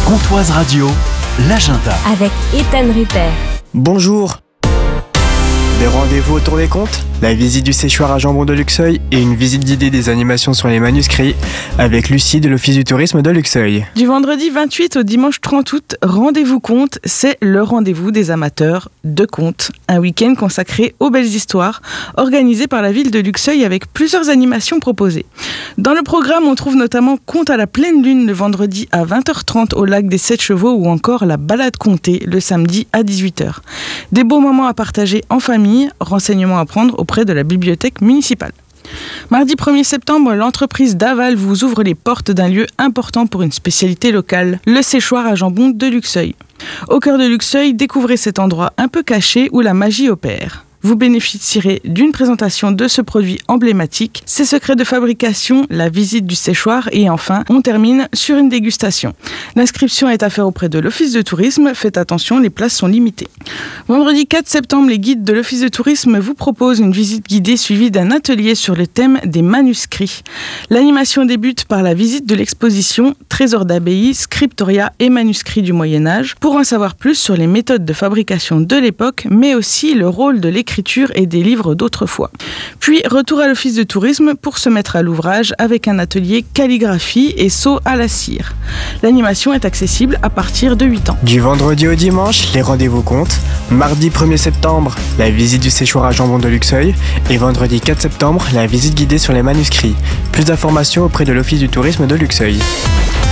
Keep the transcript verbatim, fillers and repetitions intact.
Comtoise Radio, l'agenda. Avec Ethan Rupert. Bonjour. Des rendez-vous autour des contes, la visite du séchoir à jambon de Luxeuil et une visite guidée des animations sur les manuscrits avec Lucie de l'Office du tourisme de Luxeuil. Du vendredi vingt-huit au dimanche trente août, Rendez-vous Contes, c'est le rendez-vous des amateurs de contes. Un week-end consacré aux belles histoires, organisé par la ville de Luxeuil avec plusieurs animations proposées. Dans le programme, on trouve notamment Contes à la pleine lune le vendredi à vingt heures trente au lac des Sept Chevaux ou encore la balade contée le samedi à dix-huit heures. Des beaux moments à partager en famille, renseignements à prendre auprès de la bibliothèque municipale. Mardi premier septembre, l'entreprise Daval vous ouvre les portes d'un lieu important pour une spécialité locale, le séchoir à jambon de Luxeuil. Au cœur de Luxeuil, découvrez cet endroit un peu caché où la magie opère. Vous bénéficierez d'une présentation de ce produit emblématique, ses secrets de fabrication, la visite du séchoir et enfin, on termine sur une dégustation. L'inscription est à faire auprès de l'Office de tourisme. Faites attention, les places sont limitées. Vendredi quatre septembre, les guides de l'Office de tourisme vous proposent une visite guidée suivie d'un atelier sur le thème des manuscrits. L'animation débute par la visite de l'exposition Trésors d'abbaye, scriptoria et manuscrits du Moyen-Âge pour en savoir plus sur les méthodes de fabrication de l'époque, mais aussi le rôle de l'écriture et des livres d'autrefois. Puis, retour à l'Office de tourisme pour se mettre à l'ouvrage avec un atelier calligraphie et saut à la cire. L'animation est accessible à partir de huit ans. Du vendredi au dimanche, les rendez-vous comptent. Mardi premier septembre, la visite du séchoir à jambon de Luxeuil et vendredi quatre septembre, la visite guidée sur les manuscrits. Plus d'informations auprès de l'Office du tourisme de Luxeuil.